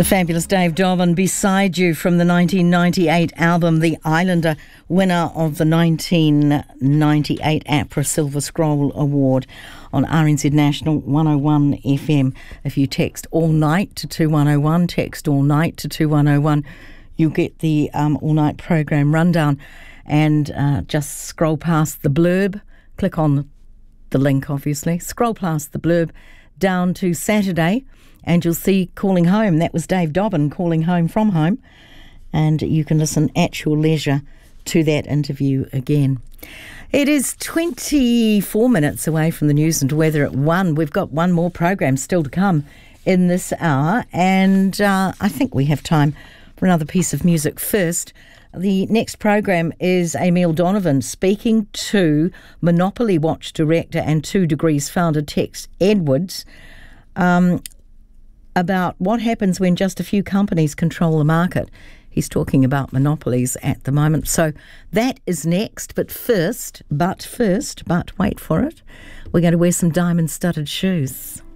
The fabulous Dave Dobbyn beside you from the 1998 album The Islander, winner of the 1998 APRA Silver Scroll Award on RNZ National 101 FM. If you text all night to 2101, text all night to 2101, you'll get the all night program rundown, and just scroll past the blurb, click on the link obviously, scroll past the blurb down to Saturday, and you'll see Calling Home. That was Dave Dobbyn calling home from home, and you can listen at your leisure to that interview again. It is 24 minutes away from the news and weather at 1. We've got one more program still to come in this hour, and I think we have time for another piece of music first. The next program is Emil Donovan speaking to Monopoly Watch director and 2 Degrees founder Tex Edwards about what happens when just a few companies control the market. He's talking about monopolies at the moment. So that is next. But first, wait for it, we're going to wear some diamond-studded shoes.